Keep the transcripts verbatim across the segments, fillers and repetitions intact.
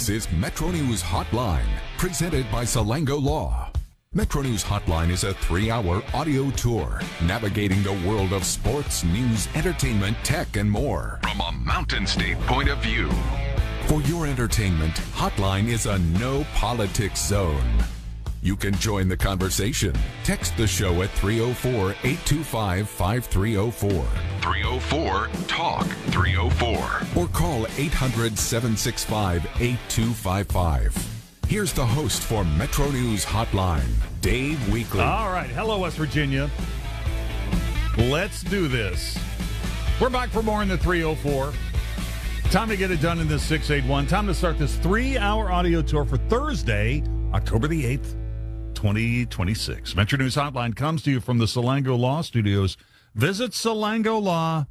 This is Metro News Hotline, presented by Salango Law. Metro News Hotline is a three-hour audio tour navigating the world of sports, news, entertainment, tech, and more from a Mountain State point of view. For your entertainment, Hotline is a no-politics zone. You can join the conversation. Text the show at three oh four, eight two five, five three oh four. three oh four, talk three oh four. Or call eight hundred, seven six five, eight two five five. Here's the host for Metro News Hotline, Dave Weekley. All right. Hello, West Virginia. Let's do this. We're back for more in the three oh four. Time to get it done in this six eight one. Time to start this three-hour audio tour for Thursday, October the eighth, twenty twenty-six. Metro News Hotline comes to you from the Salango Law Studios. Visit salango law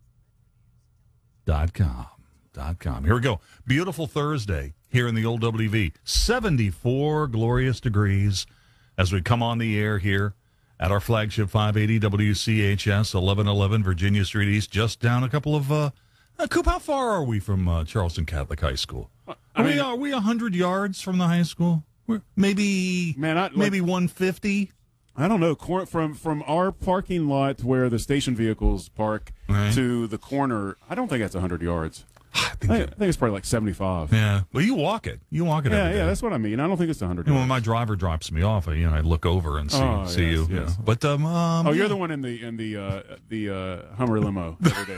dot com. Here we go. Beautiful Thursday here in the old W V. seventy-four glorious degrees as we come on the air here at our flagship five eighty W C H S, eleven eleven Virginia Street East, just down a couple of... Uh, uh, Coop, how far are we from uh, Charleston Catholic High School? Are, I mean, we, are we one hundred yards from the high school? We're maybe man, I, maybe like, one fifty? I don't know. Cor- from from our parking lot where the station vehicles park right. to the corner, I don't think that's one hundred yards. I think, I, I think it's probably like seventy-five. Yeah. Well, you walk it. You walk it Yeah, every day. yeah, that's what I mean. I don't think it's one hundred You know, yards. when my driver drops me off, I, you know, I look over and see Oh, see yes, you. yes. you know. But um, um, oh, you're the one in the in the uh, the uh, Hummer limo the other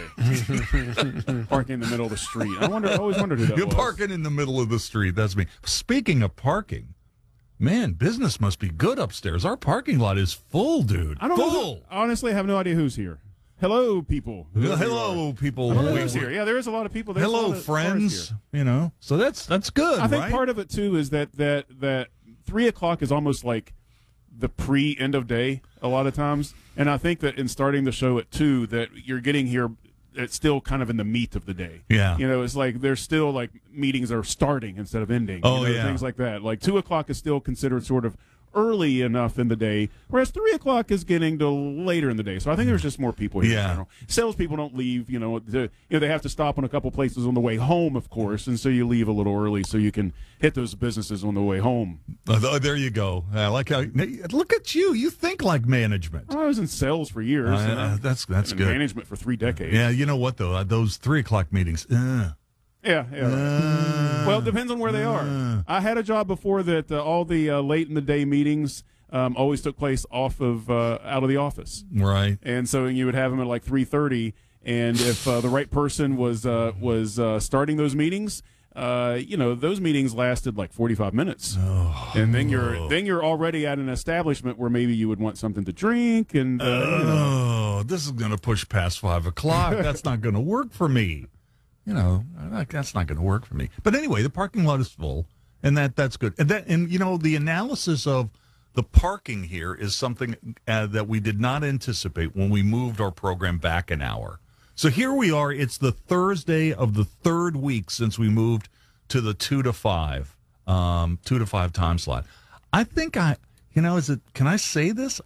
day, parking in the middle of the street. I wonder. I always wondered who that You're was. parking in the middle of the street. That's me. Speaking of parking, man, business must be good upstairs. Our parking lot is full, dude. I don't full. know. Who, honestly, I have no idea who's here. Hello, people. Well, hello, people. I don't know We- who's here. Yeah, there is a lot of people. There's a hello, lot of friends. cars You know, so that's that's good. here. I think right? part of it too is that that that three o'clock is almost like the pre end of day a lot of times, and I think that in starting the show at two, that you're getting here. It's still kind of in the meat of the day. Yeah. You know, it's like there's still like meetings are starting instead of ending. Oh, you know, yeah. Things like that. Like two o'clock is still considered sort of early enough in the day, whereas three o'clock is getting to later in the day. So I think there's just more people here Yeah. in general. Salespeople don't leave, you know, to, you know, they have to stop on a couple places on the way home, of course, and so you leave a little early so you can hit those businesses on the way home. Oh, there you go. I like how. Look at you. You think like management. I was in sales for years. Uh, and I- that's that's in good. management for three decades. Yeah, you know what though? Uh, those three o'clock meetings. Uh, Yeah, yeah. Uh, well, it depends on where they are. uh. I had a job before that uh, all the uh, late in the day meetings um, always took place off of uh, out of the office, right. and so you would have them at like three thirty. And if uh, the right person was uh, was uh, starting those meetings, uh, you know, those meetings lasted like forty five minutes, Oh. and then you're then you're already at an establishment where maybe you would want something to drink, and uh, you know. Oh, this is going to push past five o'clock. That's not going to work for me. You know, that- that's not going to work for me. But anyway, the parking lot is full, and that that's good. And that, and you know, the analysis of the parking here is something uh, that we did not anticipate when we moved our program back an hour. So here we are. It's the Thursday of the third week since we moved to the two to five, um, two to five time slot. I think I, you know, is it? Can I say this?